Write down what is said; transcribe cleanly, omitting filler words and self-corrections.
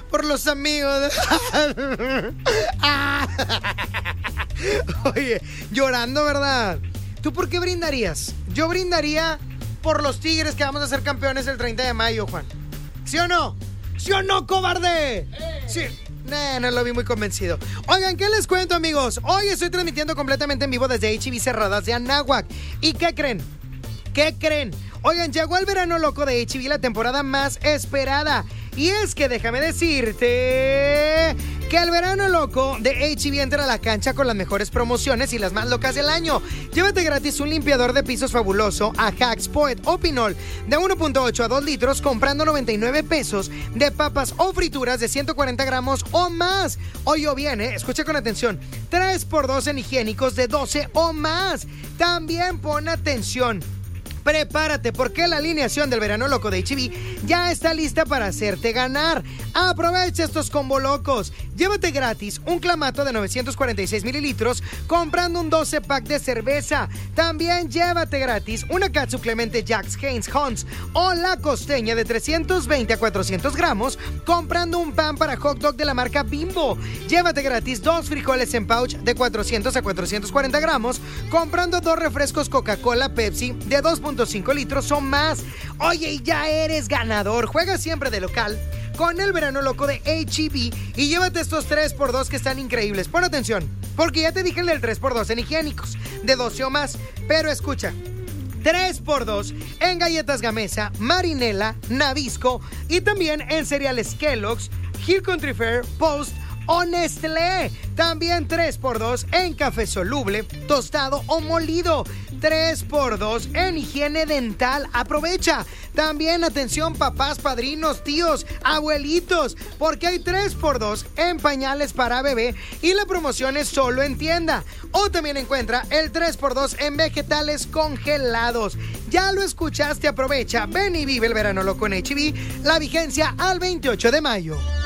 por los amigos. Oye, llorando, ¿verdad? ¿Tú por qué brindarías? Yo brindaría por los Tigres, que vamos a ser campeones el 30 de mayo, Juan. ¿Sí o no? ¿Sí o no, cobarde? Sí. No lo vi muy convencido. Oigan, ¿qué les cuento, amigos? Hoy estoy transmitiendo completamente en vivo desde H-E-B Cerradas de Anáhuac. ¿Y qué creen? ¿Qué creen? Oigan, llegó el verano loco de H-E-B, la temporada más esperada. Y es que déjame decirte que el verano loco de H-E-B entra a la cancha con las mejores promociones y las más locas del año. Llévate gratis un limpiador de pisos fabuloso a Ajax, Poet o Pinol de 1.8 a 2 litros comprando 99 pesos de papas o frituras de 140 gramos o más. Oye, bien, escucha con atención. 3x2 en higiénicos de 12 o más. También pon atención. Prepárate porque la alineación del verano loco de H-E-B ya está lista para hacerte ganar. Aprovecha estos combo locos. Llévate gratis un clamato de 946 mililitros comprando un 12 pack de cerveza. También llévate gratis una catsup Clemente Jack's Heinz Hunts o la costeña de 320 a 400 gramos comprando un pan para hot dog de la marca Bimbo. Llévate gratis 2 frijoles en pouch de 400 a 440 gramos comprando 2 refrescos Coca-Cola Pepsi de 2.5 litros o más. Oye, ya eres ganador. Juega siempre de local con el verano loco de H-E-B y llévate estos 3x2 que están increíbles. Pon atención, porque ya te dije el del 3x2 en higiénicos, de 12 o más. Pero escucha, 3x2 en galletas Gamesa, Marinela, Nabisco y también en cereales Kellogg's, Hill Country Fair, Post o Nestlé. También 3x2 en café soluble, tostado o molido. 3x2 en higiene dental. Aprovecha. También atención, papás, padrinos, tíos, abuelitos, porque hay 3x2 en pañales para bebé y la promoción es solo en tienda. O también encuentra el 3x2 en vegetales congelados. Ya lo escuchaste, aprovecha. Ven y vive el verano loco en H-E-B. La vigencia al 28 de mayo.